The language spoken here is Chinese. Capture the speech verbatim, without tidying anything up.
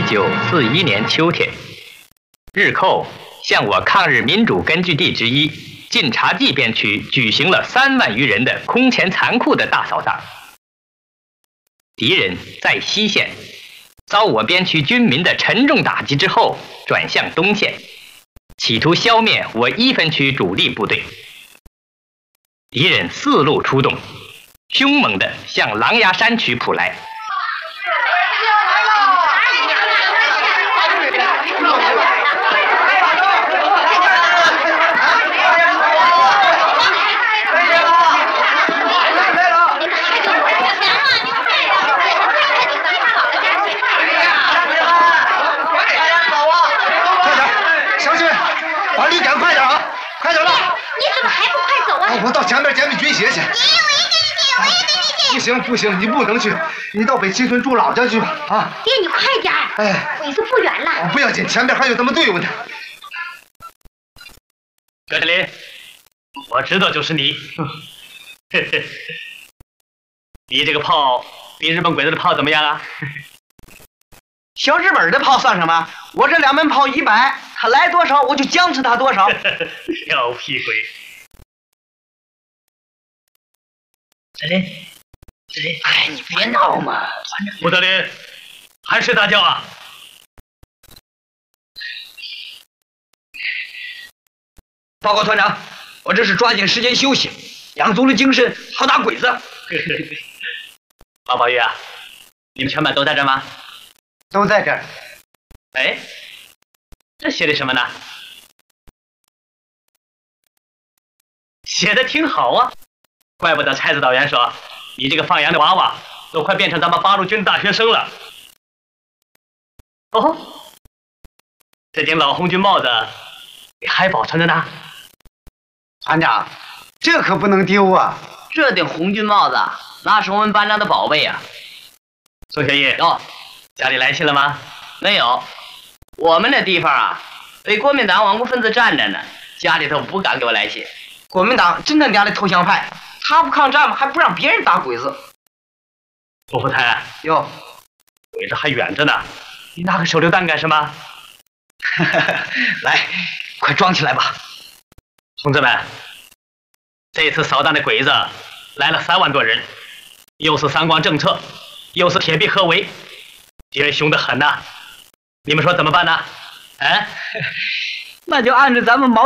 九四一年秋天，日寇向我抗日民主根据地之一晋察冀边区举行了三万余人的空前残酷的大扫荡。敌人在西线遭我边区军民的沉重打击之后，转向东线，企图消灭我一分区主力部队。敌人四路出动，凶猛地向狼牙山区扑来。 我到前面检比军鞋去。我也跟你去，我也跟你去。不行不行，你不能去，你到北七村住老家去吧。啊， 爹，你快点！哎，鬼子不远了。 不要紧，前面还有他们队伍呢。 岳德林，我知道就是你。你这个炮比日本鬼子的炮怎么样啊？ 小日本的炮算什么？我这两门炮一百，他来多少我就僵持他多少。 小屁鬼！德林，德林， 哎，你别闹嘛！ 穆德林，还睡大觉啊？ 报告团长，我这是抓紧时间休息，养足了精神，好打鬼子。 马宝玉啊，你们全班都在这吗？ 都在这儿。 哎，这写的什么呢？写的挺好啊。怪不得蔡指导员说，你这个放羊的娃娃都快变成咱们八路军大学生了。哦，这顶老红军帽子你还保存着呢？ 团长，这可不能丢啊！这顶红军帽子那是我们班长的宝贝啊。 宋学义， 哦， 家里来信了吗？ 没有，我们那地方啊，被国民党顽固分子占着呢，家里头不敢给我来信。国民党真他娘的投降派。他不抗战吗？还不让别人打鬼子。 罗福台， 哟， 鬼子还远着呢，你拿个手榴弹干什么？ 来，快装起来吧。 同志们，这次扫荡的鬼子来了三万多人，又是三光政策，又是铁壁合围，敌人凶得很呐、啊。你们说怎么办呢？哎， 那就按照咱们毛